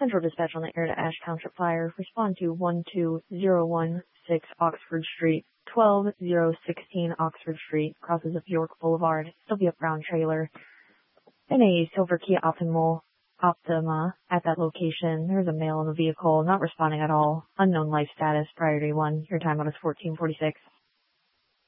Central Dispatch on the air to Ash Township Fire. Respond to 12016 Oxford Street, 12016 Oxford Street, crosses of York Boulevard. There'll be a brown trailer and a silver Kia Optima at that location. There's a male in the vehicle, not responding at all. Unknown life status, priority 1. Your timeout is 14:46.